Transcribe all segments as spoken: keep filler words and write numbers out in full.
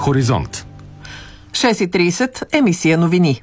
Хоризонт. шест и трийсет, емисия новини.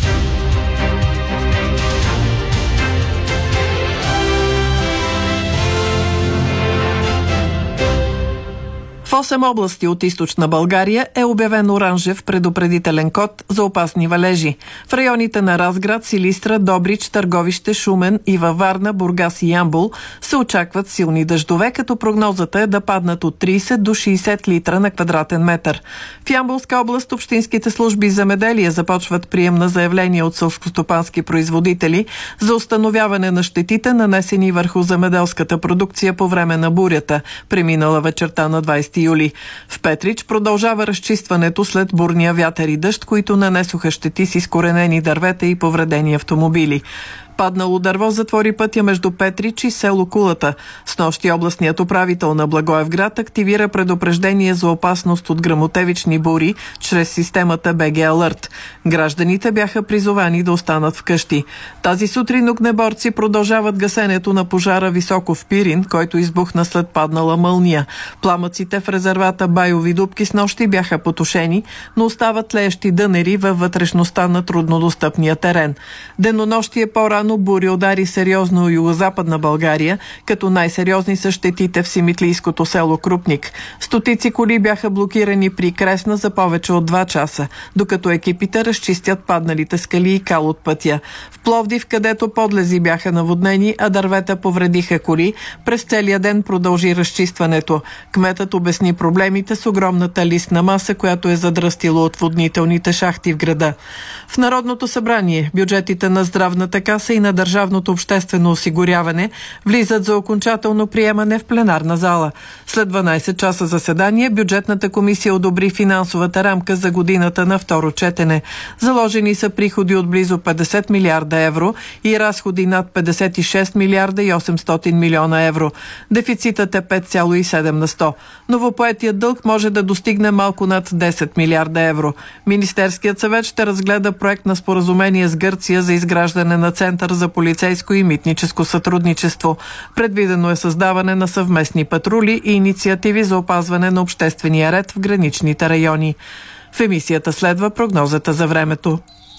В осем области от източна България е обявен оранжев предупредителен код за опасни валежи. В районите на Разград, Силистра, Добрич, Търговище, Шумен и във Варна, Бургас и Ямбол се очакват силни дъждове, като прогнозата е да паднат от трийсет до шейсет литра на квадратен метър. В Ямболска област общинските служби земеделие започват прием на заявления от селскостопански производители за установяване на щетите, нанесени върху земеделската продукция по време на бурята, преминала вечерта на двайсети юли. В Петрич продължава разчистването след бурния вятър и дъжд, които нанесоха щети с изкоренени дървета и повредени автомобили. Паднало дърво затвори пътя между Петрич и село Кулата. Снощи областният управител на Благоевград активира предупреждение за опасност от гръмотевични бури чрез системата Б Г Алърт. Гражданите бяха призовани да останат вкъщи. Тази сутрин огнеборци продължават гасенето на пожара високо в Пирин, който избухна след паднала мълния. Пламъците в резервата Байови дупки снощи бяха потушени, но остават тлеещи дънери във вътрешността на труднодостъпния терен. Денонощие по-рано бури удари сериозно югозападна България, като най-сериозни са щетите в симитлийското село Крупник. Стотици коли бяха блокирани при Кресна за повече от два часа, докато екипите разчистят падналите скали и кал от пътя. В Пловдив, където подлези бяха наводнени, а дървета повредиха коли, през целия ден продължи разчистването. Кметът обясни проблемите с огромната листна маса, която е задръстила отводнителните шахти в града. В Народното събрание бюджетите на здравната каса и на държавното обществено осигуряване влизат за окончателно приемане в пленарна зала. След дванайсет часа заседание бюджетната комисия одобри финансовата рамка за годината на второ четене. Заложени са приходи от близо петдесет милиарда евро и разходи над петдесет и шест милиарда и осемстотин милиона евро. Дефицитът е пет цяло и седем на сто. Новопоетият дълг може да достигне малко над десет милиарда евро. Министерският съвет ще разгледа проект на споразумение с Гърция за изграждане на Център за полицейско и митническо сътрудничество. Предвидено е създаване на съвместни патрули и инициативи за опазване на обществения ред в граничните райони. В емисията следва прогнозата за времето.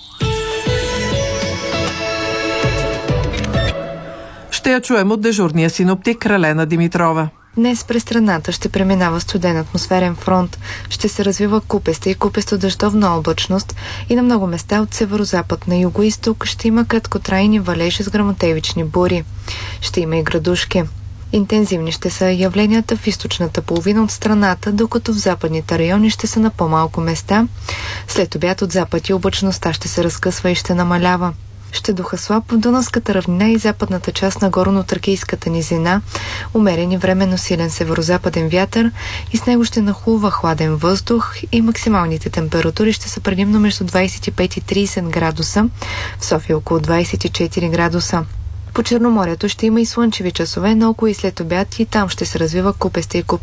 Ще я чуем от дежурния синоптик Ралена Димитрова. Днес през страната ще преминава студен атмосферен фронт. Ще се развива купеста и купесто-дъждовна облачност и на много места от северо-запад на юго-исток ще има краткотрайни валежи с гръмотевични бури. Ще има и градушки. Интензивни ще са явленията в източната половина от страната, докато в западните райони ще са на по-малко места. След обяд от запад и облачността ще се разкъсва и ще намалява. Ще духа слаб в Дунавската равнина и западната част на горно-тракийската низина, умерен и временно силен северо-западен вятър и с него ще нахлува хладен въздух и максималните температури ще са предимно между двайсет и пет и трийсет градуса, в София около двайсет и четири градуса. По Черноморието ще има и слънчеви часове, но около и след обяд и там ще се развива купеста и купеста